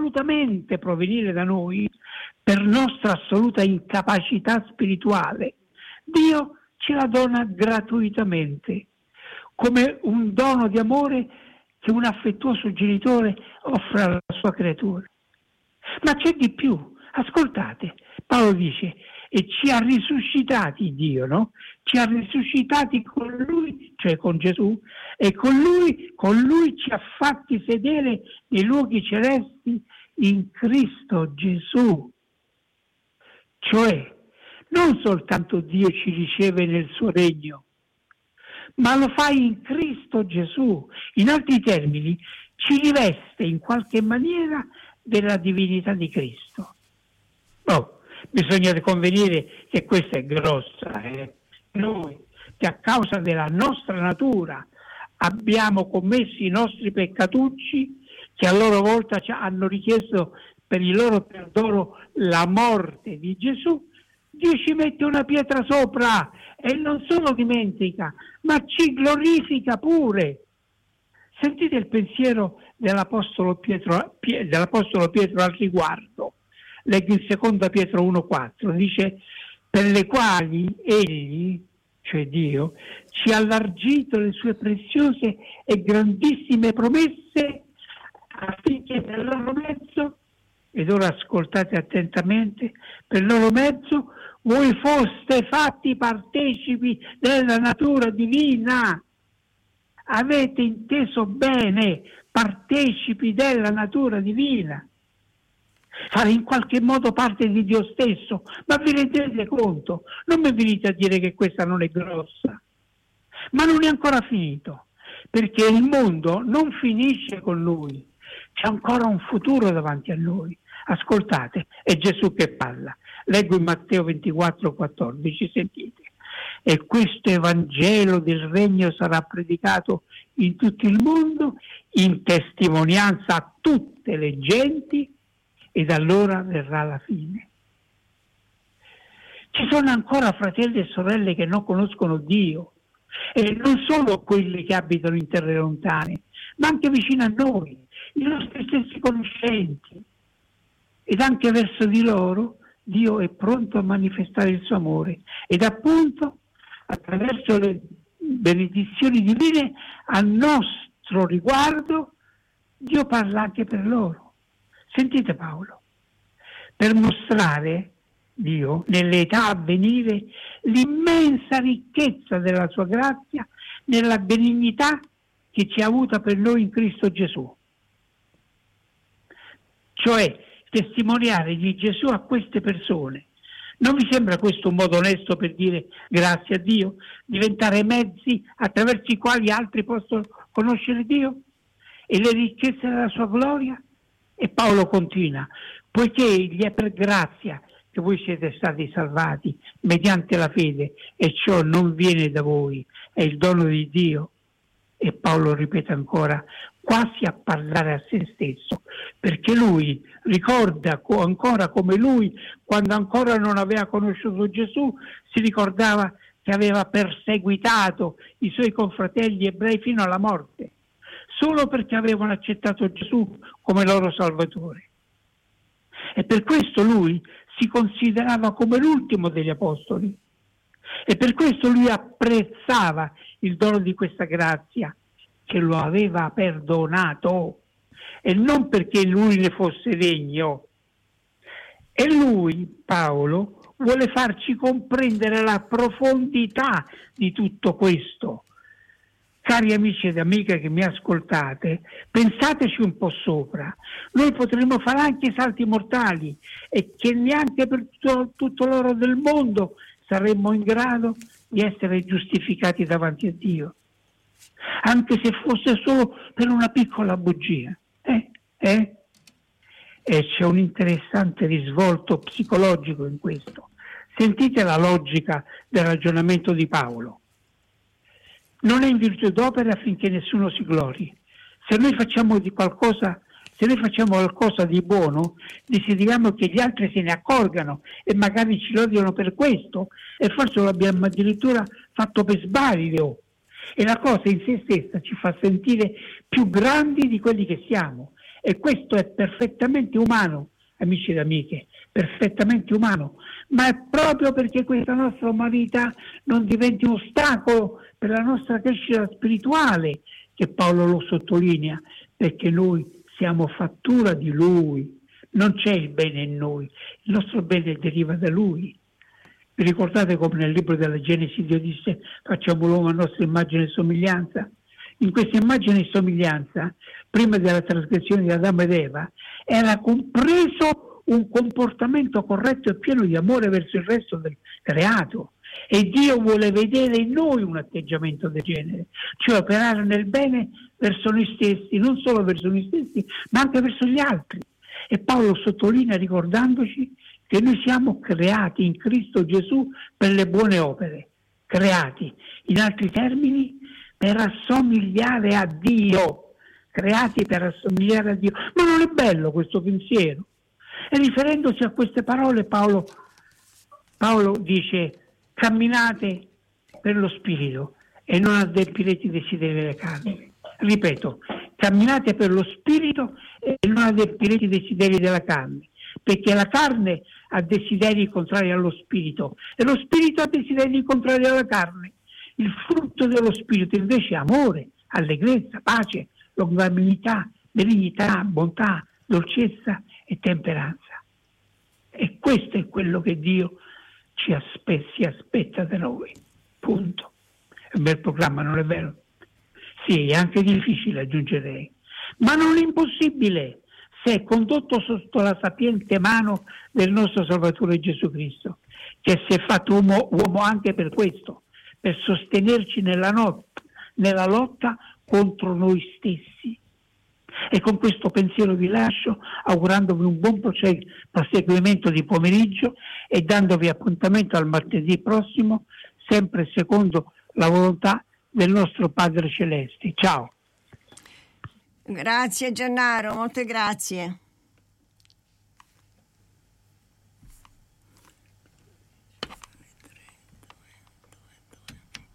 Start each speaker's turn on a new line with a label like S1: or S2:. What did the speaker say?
S1: assolutamente provenire da noi per nostra assoluta incapacità spirituale. Dio ce la dona gratuitamente, come un dono di amore che un affettuoso genitore offre alla sua creatura. Ma c'è di più, ascoltate, Paolo dice, e ci ha risuscitati Dio, no? Ci ha risuscitati con Lui, cioè con Gesù, e con Lui ci ha fatti sedere nei luoghi celesti in Cristo Gesù. Cioè, non soltanto Dio ci riceve nel suo regno, ma lo fa in Cristo Gesù. In altri termini, ci riveste in qualche maniera della divinità di Cristo. Bisogna convenire che questa è grossa. Noi, che a causa della nostra natura abbiamo commesso i nostri peccatucci, che a loro volta hanno richiesto per il loro perdono la morte di Gesù, Dio ci mette una pietra sopra e non solo dimentica, ma ci glorifica pure. Sentite il pensiero dell'Apostolo Pietro al riguardo. Leggo in 2 Pietro 1,4, dice: per le quali egli, cioè Dio, ci ha allargito le sue preziose e grandissime promesse affinché per loro mezzo, ed ora ascoltate attentamente, per loro mezzo voi foste fatti partecipi della natura divina. Avete inteso bene, partecipi della natura divina. Fare in qualche modo parte di Dio stesso, ma vi rendete conto? Non mi venite a dire che questa non è grossa, ma non è ancora finito, perché il mondo non finisce con Lui, c'è ancora un futuro davanti a noi. Ascoltate, è Gesù che parla. Leggo in Matteo 24,14, sentite. E questo Evangelo del Regno sarà predicato in tutto il mondo in testimonianza a tutte le genti, ed allora verrà la fine. Ci sono ancora fratelli e sorelle che non conoscono Dio, e non solo quelli che abitano in terre lontane, ma anche vicino a noi, i nostri stessi conoscenti. Ed anche verso di loro Dio è pronto a manifestare il suo amore, ed appunto attraverso le benedizioni divine a nostro riguardo Dio parla anche per loro. Sentite Paolo, per mostrare Dio nell'età a venire l'immensa ricchezza della sua grazia nella benignità che ci ha avuta per noi in Cristo Gesù. Cioè testimoniare di Gesù a queste persone. Non vi sembra questo un modo onesto per dire grazie a Dio? Diventare mezzi attraverso i quali altri possono conoscere Dio e le ricchezze della sua gloria? E Paolo continua: poiché gli è per grazia che voi siete stati salvati mediante la fede, e ciò non viene da voi, è il dono di Dio. E Paolo ripete ancora, quasi a parlare a se stesso, perché lui ricorda ancora come lui, quando ancora non aveva conosciuto Gesù, si ricordava che aveva perseguitato i suoi confratelli ebrei fino alla morte, solo perché avevano accettato Gesù come loro Salvatore. E per questo lui si considerava come l'ultimo degli apostoli. E per questo lui apprezzava il dono di questa grazia, che lo aveva perdonato, e non perché lui ne fosse degno. E lui, Paolo, vuole farci comprendere la profondità di tutto questo. Cari amici ed amiche che mi ascoltate, pensateci un po' sopra. Noi potremmo fare anche salti mortali, e che neanche per tutto l'oro del mondo saremmo in grado di essere giustificati davanti a Dio, anche se fosse solo per una piccola bugia. E c'è un interessante risvolto psicologico in questo. Sentite la logica del ragionamento di Paolo. Non è in virtù d'opere affinché nessuno si glori. Se noi facciamo qualcosa di buono, desideriamo che gli altri se ne accorgano e magari ci lodino per questo, e forse lo abbiamo addirittura fatto per sbaglio. E la cosa in se stessa ci fa sentire più grandi di quelli che siamo, E questo è perfettamente umano, amici ed amiche, perfettamente umano, ma è proprio perché questa nostra umanità non diventi un ostacolo per la nostra crescita spirituale che Paolo lo sottolinea, perché noi siamo fattura di Lui, non c'è il bene in noi, il nostro bene deriva da Lui. Vi ricordate come nel libro della Genesi Dio disse facciamo l'uomo a nostra immagine e somiglianza? In questa immagine e somiglianza, prima della trasgressione di Adamo ed Eva, era compreso un comportamento corretto e pieno di amore verso il resto del creato. E Dio vuole vedere in noi un atteggiamento del genere, cioè operare nel bene verso noi stessi, non solo verso noi stessi, ma anche verso gli altri. E Paolo sottolinea ricordandoci che noi siamo creati in Cristo Gesù per le buone opere, creati, in altri termini, per assomigliare a Dio, creati per assomigliare a Dio. Ma non è bello questo pensiero? E riferendosi a queste parole Paolo dice camminate per lo Spirito e non adempirete i desideri della carne. Ripeto, camminate per lo Spirito e non adempirete i desideri della carne, perché la carne ha desideri contrari allo Spirito e lo Spirito ha desideri contrari alla carne. Il frutto dello Spirito invece è amore, allegrezza, pace, longanimità, benignità, bontà, dolcezza e temperanza. E questo è quello che Dio si aspetta da noi. Punto. È un bel programma, non è vero? Sì, è anche difficile, aggiungerei, ma non impossibile se è condotto sotto la sapiente mano del nostro Salvatore Gesù Cristo, che si è fatto uomo anche per questo, per sostenerci nella lotta contro noi stessi. E con questo pensiero vi lascio, augurandovi un buon proseguimento di pomeriggio e dandovi appuntamento al martedì prossimo, sempre secondo la volontà del nostro Padre Celeste. Ciao.
S2: Grazie Gennaro, molte grazie.